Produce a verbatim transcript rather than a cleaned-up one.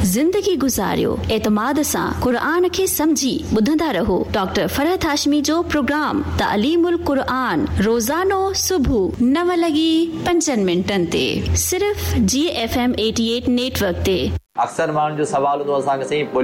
ज़िंदगी गुज़ारियो एतमाद सां क़ुरान खे समझी ॿुधंदा रहो डॉक्टर फरहत हाशमी जो प्रोग्राम तालीमुल क़ुरान रोज़ानो सुबुह नव लॻी पंजनि मिंटनि ते सिर्फ़ जी एफ एम अठासी नेटवर्क ते। अक्सर माण्हुनि जो सवाल हूंदो असांखे साईं